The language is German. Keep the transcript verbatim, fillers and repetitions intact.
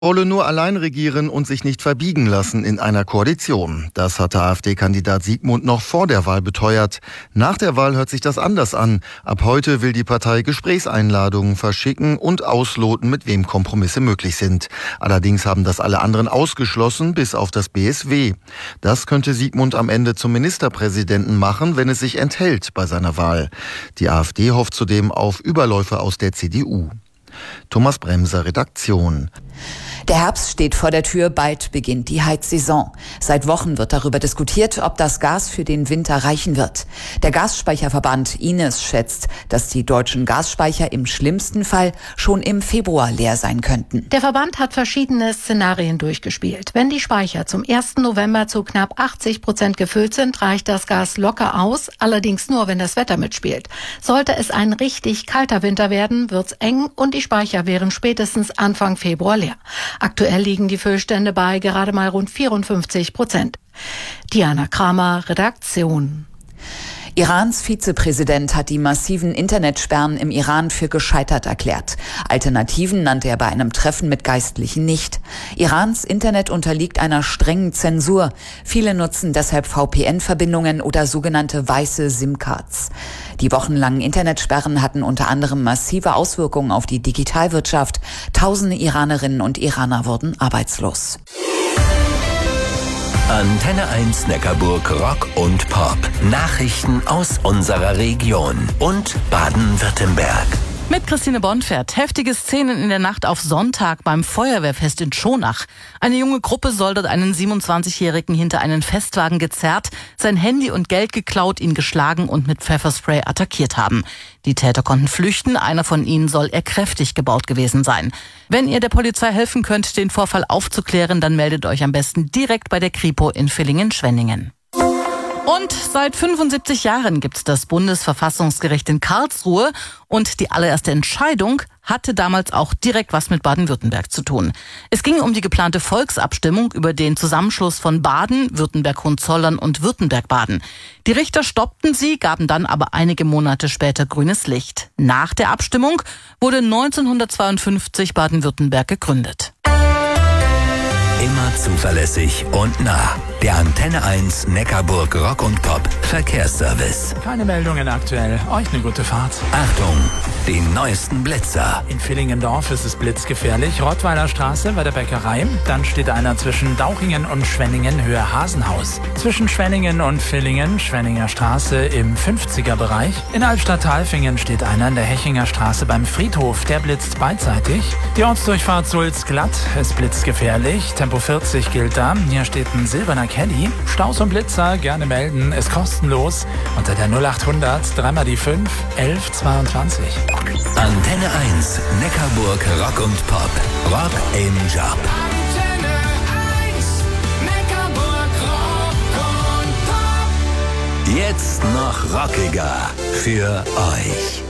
Wolle nur allein regieren und sich nicht verbiegen lassen in einer Koalition. Das hatte AfD-Kandidat Siegmund noch vor der Wahl beteuert. Nach der Wahl hört sich das anders an. Ab heute will die Partei Gesprächseinladungen verschicken und ausloten, mit wem Kompromisse möglich sind. Allerdings haben das alle anderen ausgeschlossen, bis auf das B S W. Das könnte Siegmund am Ende zum Ministerpräsidenten machen, wenn es sich enthält bei seiner Wahl. Die AfD hofft zudem auf Überläufe aus der C D U. Thomas Bremser, Redaktion. Der Herbst steht vor der Tür, bald beginnt die Heizsaison. Seit Wochen wird darüber diskutiert, ob das Gas für den Winter reichen wird. Der Gasspeicherverband I N E S schätzt, dass die deutschen Gasspeicher im schlimmsten Fall schon im Februar leer sein könnten. Der Verband hat verschiedene Szenarien durchgespielt. Wenn die Speicher zum ersten November zu knapp achtzig Prozent gefüllt sind, reicht das Gas locker aus, allerdings nur, wenn das Wetter mitspielt. Sollte es ein richtig kalter Winter werden, wird's eng und die Speicher wären spätestens Anfang Februar leer. Aktuell liegen die Füllstände bei gerade mal rund vierundfünfzig Prozent. Diana Kramer, Redaktion. Irans Vizepräsident hat die massiven Internetsperren im Iran für gescheitert erklärt. Alternativen nannte er bei einem Treffen mit Geistlichen nicht. Irans Internet unterliegt einer strengen Zensur. Viele nutzen deshalb V P N-Verbindungen oder sogenannte weiße SIM-Cards. Die wochenlangen Internetsperren hatten unter anderem massive Auswirkungen auf die Digitalwirtschaft. Tausende Iranerinnen und Iraner wurden arbeitslos. Antenne eins Neckarburg Rock und Pop. Nachrichten aus unserer Region und Baden-Württemberg. Mit Christine Bonfert. Heftige Szenen in der Nacht auf Sonntag beim Feuerwehrfest in Schonach. Eine junge Gruppe soll dort einen siebenundzwanzigjährigen hinter einen Festwagen gezerrt, sein Handy und Geld geklaut, ihn geschlagen und mit Pfefferspray attackiert haben. Die Täter konnten flüchten, einer von ihnen soll eher kräftig gebaut gewesen sein. Wenn ihr der Polizei helfen könnt, den Vorfall aufzuklären, dann meldet euch am besten direkt bei der Kripo in Villingen-Schwenningen. Und seit fünfundsiebzig Jahren gibt es das Bundesverfassungsgericht in Karlsruhe und die allererste Entscheidung hatte damals auch direkt was mit Baden-Württemberg zu tun. Es ging um die geplante Volksabstimmung über den Zusammenschluss von Baden, Württemberg-Hohenzollern und Württemberg-Baden. Die Richter stoppten sie, gaben dann aber einige Monate später grünes Licht. Nach der Abstimmung wurde neunzehnhundertzweiundfünfzig Baden-Württemberg gegründet. Immer zuverlässig und nah. Der Antenne eins Neckarburg Rock und Pop Verkehrsservice. Keine Meldungen aktuell. Euch eine gute Fahrt. Achtung, die neuesten Blitzer. In Villingendorf ist es blitzgefährlich. Rottweiler Straße bei der Bäckerei. Dann steht einer zwischen Dauchingen und Schwenningen Höhe Hasenhaus. Zwischen Schwenningen und Villingen, Schwenninger Straße im fünfziger-Bereich. In Altstadt-Talfingen steht einer in der Hechinger Straße beim Friedhof. Der blitzt beidseitig. Die Ortsdurchfahrt Sulz glatt. Es blitzt gefährlich. Tempo vierzig gilt da. Hier steht ein silberner Caddy. Staus und Blitzer gerne melden. Ist kostenlos. Unter der null achthundert dreimal die fünf elf zweiundzwanzig. Antenne eins Neckarburg Rock und Pop. Rock im Job. Antenne eins Neckarburg Rock und Pop. Jetzt noch rockiger für euch.